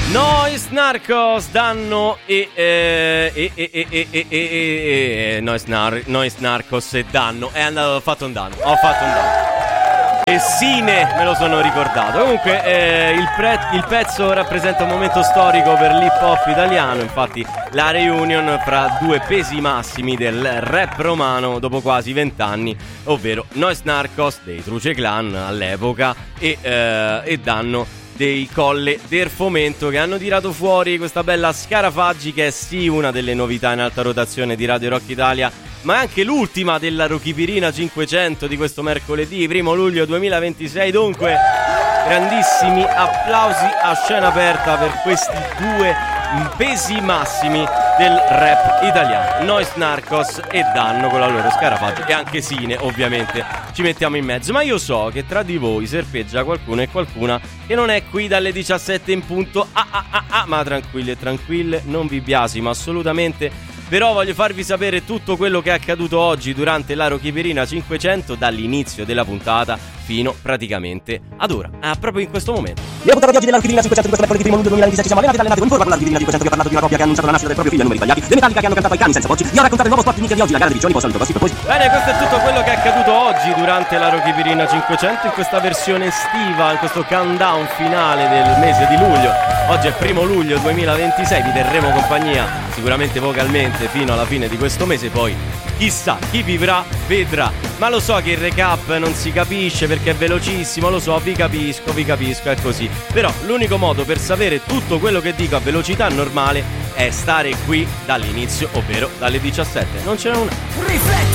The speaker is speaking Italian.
Nois Narcos, Danno Nois Narcos e Danno. Ho fatto un danno. E Sine me lo sono ricordato. Comunque il pezzo rappresenta un momento storico per l'hip hop italiano. Infatti la reunion fra due pesi massimi del rap romano dopo quasi 20 anni, ovvero Nois Narcos dei Truce Clan all'epoca e Danno dei Colle del Fomento, che hanno tirato fuori questa bella Scarafaggi, che è sì una delle novità in alta rotazione di Radio Rock Italia, ma è anche l'ultima della Rochipirina 500 di questo mercoledì 1 luglio 2026. Dunque grandissimi applausi a scena aperta per questi due pesi massimi del rap italiano, Nois Narcos e Danno con la loro Scarafaggi, e anche Sine ovviamente ci mettiamo in mezzo. Ma io so che tra di voi serpeggia qualcuno e qualcuna che non è qui dalle 17 in punto. Ma tranquille, non vi biasimo assolutamente. Però voglio farvi sapere tutto quello che è accaduto oggi durante la Rochipirina 500, dall'inizio della puntata fino praticamente ad ora, proprio in questo momento. Nella puntata di oggi della Rochipirina 500 di questo mercoledì 1 luglio 2026 ci siamo allenati ed allenati con voi. Parlare di Rochipirina 500 che ha parlato di una coppia che ha annunciato la nascita del proprio figlio a numeri tagliati, le Metallica che hanno cantato ai cani senza porci, io ho raccontato il nuovo spot nicchia di oggi, la gara di piccioni, poi saluto così per poi. Bene, questo è tutto quello che è accaduto oggi durante la Rochipirina 500 in questa versione estiva, in questo countdown finale del mese di luglio. Oggi è 1 luglio 2026, vi terremo compagnia sicuramente vocalmente fino alla fine di questo mese, poi chissà, chi vivrà vedrà. Ma lo so che il recap non si capisce perché è velocissimo, lo so, vi capisco, è così. Però l'unico modo per sapere tutto quello che dico a velocità normale è stare qui dall'inizio, ovvero dalle 17. Non ce n'è una.